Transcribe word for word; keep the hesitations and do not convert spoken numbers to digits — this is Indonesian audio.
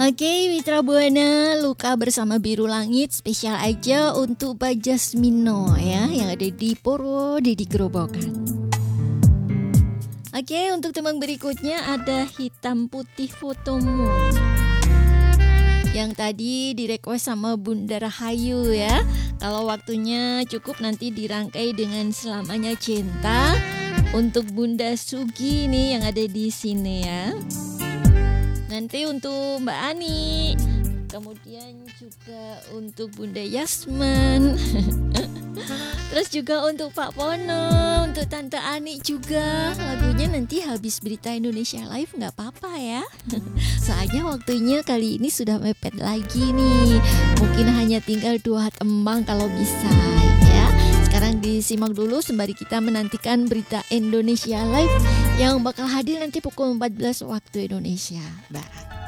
Oke, Mitra Buana, Luka bersama Biru Langit spesial aja untuk Bajasmino ya yang ada di Poro Dedi Gerobokan. Oke, untuk teman berikutnya ada Hitam Putih Fotomu. Yang tadi direquest sama Bunda Rahayu ya. Kalau waktunya cukup nanti dirangkai dengan Selamanya Cinta untuk Bunda Sugi nih yang ada di sini ya. Nanti untuk Mbak Ani, kemudian juga untuk Bunda Yasmin, terus juga untuk Pak Pono, untuk Tante Ani juga. Lagunya nanti habis berita Indonesia Live nggak apa-apa ya. Soalnya waktunya kali ini sudah mepet lagi nih. Mungkin hanya tinggal dua tembang kalau bisa ya. Sekarang disimak dulu sembari kita menantikan berita Indonesia Live yang bakal hadir nanti pukul empat belas waktu Indonesia Barat.